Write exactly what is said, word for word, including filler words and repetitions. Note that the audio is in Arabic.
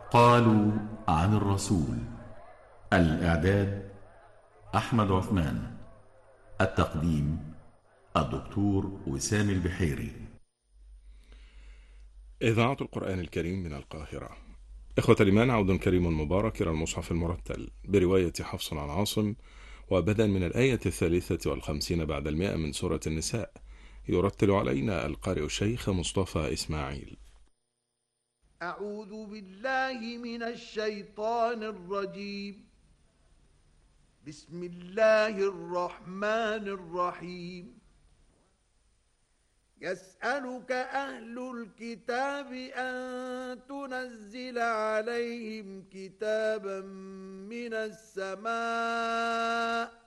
قالوا عن الرسول. الإعداد أحمد عثمان. التقديم الدكتور وسام البحيري. إذاعة القرآن الكريم من القاهرة. إخوة الإيمان، عود كريم مبارك إلى المصحف المرتل برواية حفص عن عاصم، وبدءا من الآية الثالثة والخمسين بعد المئة من سورة النساء. يرتل علينا القارئ الشيخ مصطفى إسماعيل. أعوذ بالله من الشيطان الرجيم. بسم الله الرحمن الرحيم. يسألك أهل الكتاب أن تنزل عليهم كتابا من السماء